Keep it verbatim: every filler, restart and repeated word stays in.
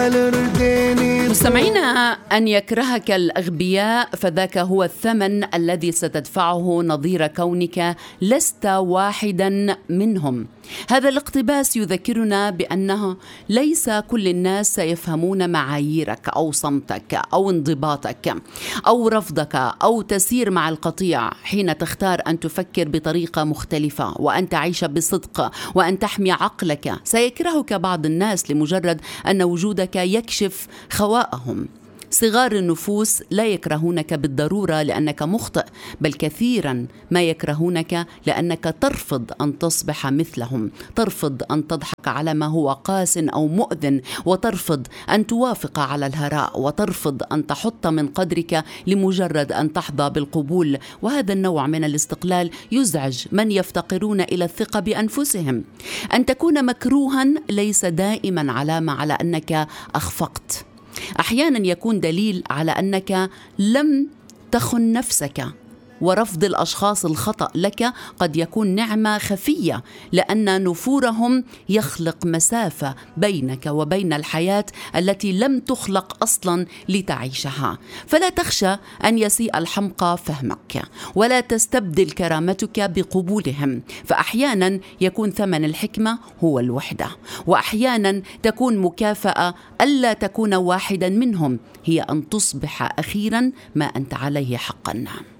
مستمعينا، أن يكرهك الأغبياء فذاك هو الثمن الذي ستدفعه نظير كونك لست واحدا منهم. هذا الاقتباس يذكرنا بأنه ليس كل الناس سيفهمون معاييرك أو صمتك أو انضباطك أو رفضك أو تسير مع القطيع حين تختار أن تفكر بطريقة مختلفة وأن تعيش بصدق وأن تحمي عقلك. سيكرهك بعض الناس لمجرد أن وجودك يكشف خواءهم. صغار النفوس لا يكرهونك بالضرورة لأنك مخطئ، بل كثيرا ما يكرهونك لأنك ترفض أن تصبح مثلهم، ترفض أن تضحك على ما هو قاس أو مؤذن، وترفض أن توافق على الهراء، وترفض أن تحط من قدرك لمجرد أن تحظى بالقبول. وهذا النوع من الاستقلال يزعج من يفتقرون إلى الثقة بأنفسهم. أن تكون مكروها ليس دائما علامة على أنك أخفقت، أحيانا يكون دليل على أنك لم تخن نفسك. ورفض الأشخاص الخطأ لك قد يكون نعمة خفية، لأن نفورهم يخلق مسافة بينك وبين الحياة التي لم تخلق أصلا لتعيشها. فلا تخشى أن يسيء الحمقى فهمك، ولا تستبدل كرامتك بقبولهم. فأحيانا يكون ثمن الحكمة هو الوحدة، وأحيانا تكون مكافأة ألا تكون واحدا منهم هي أن تصبح أخيرا ما أنت عليه حقا.